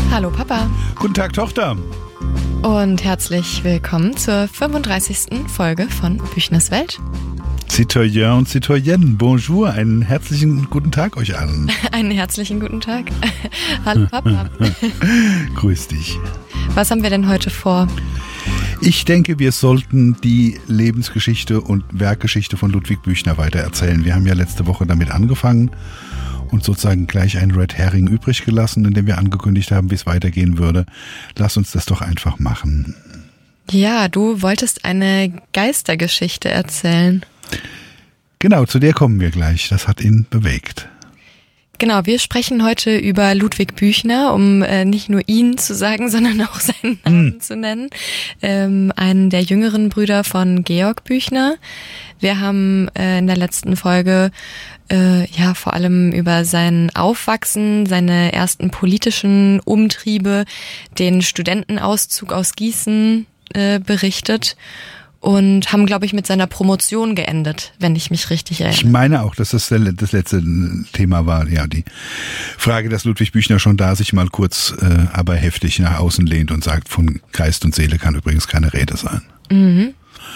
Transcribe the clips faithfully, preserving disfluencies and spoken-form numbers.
Hallo Papa. Guten Tag Tochter. Und herzlich willkommen zur fünfunddreißigsten Folge von Büchners Welt. Citoyen und Citoyenne, bonjour, einen herzlichen guten Tag euch allen. Einen herzlichen guten Tag. Hallo Papa. Grüß dich. Was haben wir denn heute vor? Ich denke, wir sollten die Lebensgeschichte und Werkgeschichte von Ludwig Büchner weitererzählen. Wir haben ja letzte Woche damit angefangen und sozusagen gleich einen Red Herring übrig gelassen, in dem wir angekündigt haben, wie es weitergehen würde. Lass uns das doch einfach machen. Ja, du wolltest eine Geistergeschichte erzählen. Genau, zu der kommen wir gleich. Das hat ihn bewegt. Genau, wir sprechen heute über Ludwig Büchner, um äh, nicht nur ihn zu sagen, sondern auch seinen Namen hm. zu nennen. Ähm, einen der jüngeren Brüder von Georg Büchner. Wir haben äh, in der letzten Folge äh, ja vor allem über sein Aufwachsen, seine ersten politischen Umtriebe, den Studentenauszug aus Gießen äh, berichtet. Und haben, glaube ich, mit seiner Promotion geendet, wenn ich mich richtig erinnere. Ich meine auch, dass das das letzte Thema war, ja, die Frage, dass Ludwig Büchner schon da sich mal kurz, äh, aber heftig nach außen lehnt und sagt, von Geist und Seele kann übrigens keine Rede sein. Mhm.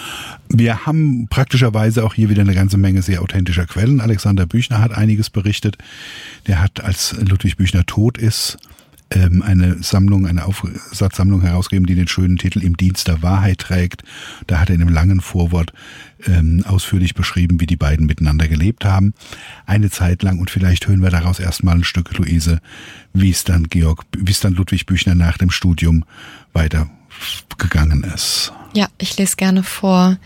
Wir haben praktischerweise auch hier wieder eine ganze Menge sehr authentischer Quellen. Alexander Büchner hat einiges berichtet. Der hat, als Ludwig Büchner tot ist, eine Sammlung, eine Aufsatzsammlung herausgeben, die den schönen Titel Im Dienst der Wahrheit trägt. Da hat er in einem langen Vorwort ähm, ausführlich beschrieben, wie die beiden miteinander gelebt haben. Eine Zeit lang, und vielleicht hören wir daraus erstmal ein Stück, Luise, wie es dann Georg, wie es dann Ludwig Büchner nach dem Studium weitergegangen ist. Ja, ich lese gerne vor.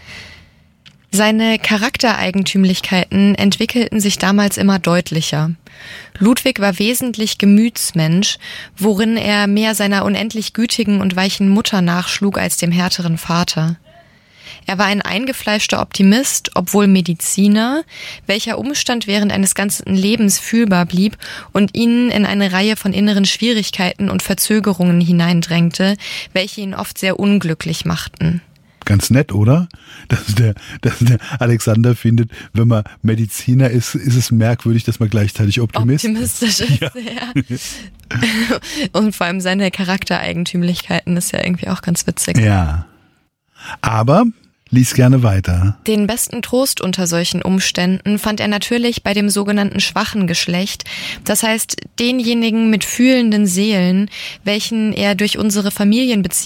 Seine Charaktereigentümlichkeiten entwickelten sich damals immer deutlicher. Ludwig war wesentlich Gemütsmensch, worin er mehr seiner unendlich gütigen und weichen Mutter nachschlug als dem härteren Vater. Er war ein eingefleischter Optimist, obwohl Mediziner, welcher Umstand während eines ganzen Lebens fühlbar blieb und ihn in eine Reihe von inneren Schwierigkeiten und Verzögerungen hineindrängte, welche ihn oft sehr unglücklich machten. Ganz nett, oder? Dass der, dass der Alexander findet, wenn man Mediziner ist, ist es merkwürdig, dass man gleichzeitig Optimist Optimistisch ist. Ja. Ja. Und vor allem seine Charaktereigentümlichkeiten ist ja irgendwie auch ganz witzig. Ja. Aber lies gerne weiter. Den besten Trost unter solchen Umständen fand er natürlich bei dem sogenannten schwachen Geschlecht, das heißt denjenigen mit fühlenden Seelen, welchen er durch unsere Familienbeziehungen